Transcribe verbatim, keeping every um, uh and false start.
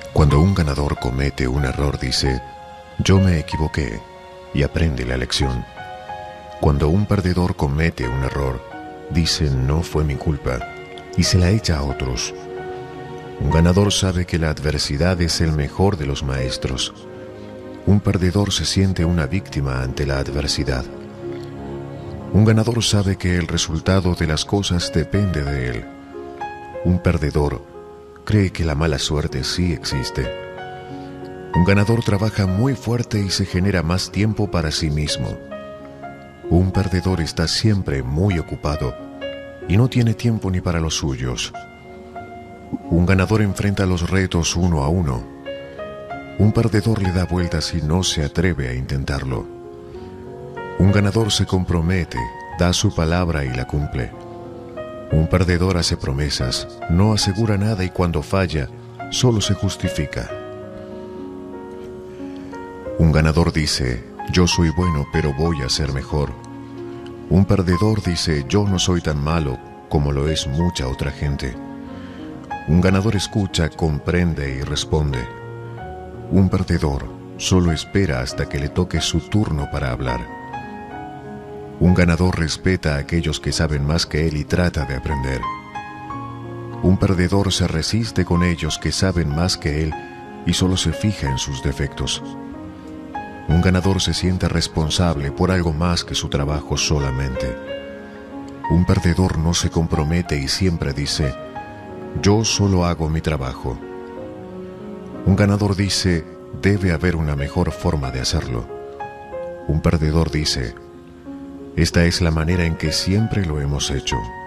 Cuando un ganador comete un error, dice: yo me equivoqué, y aprende la lección. Cuando un perdedor comete un error, dice: no fue mi culpa, y se la echa a otros. Un ganador sabe que la adversidad es el mejor de los maestros. Un perdedor se siente una víctima ante la adversidad. Un ganador sabe que el resultado de las cosas depende de él. Un perdedor cree que la mala suerte sí existe. Un ganador trabaja muy fuerte y se genera más tiempo para sí mismo. Un perdedor está siempre muy ocupado y no tiene tiempo ni para los suyos. Un ganador enfrenta los retos uno a uno. Un perdedor le da vueltas y no se atreve a intentarlo. Un ganador se compromete, da su palabra y la cumple. Un perdedor hace promesas, no asegura nada y cuando falla, solo se justifica. Un ganador dice: yo soy bueno, pero voy a ser mejor. Un perdedor dice: yo no soy tan malo como lo es mucha otra gente. Un ganador escucha, comprende y responde. Un perdedor solo espera hasta que le toque su turno para hablar. Un ganador respeta a aquellos que saben más que él y trata de aprender. Un perdedor se resiste con ellos que saben más que él y solo se fija en sus defectos. Un ganador se siente responsable por algo más que su trabajo solamente. Un perdedor no se compromete y siempre dice: yo solo hago mi trabajo. Un ganador dice: debe haber una mejor forma de hacerlo. Un perdedor dice: esta es la manera en que siempre lo hemos hecho.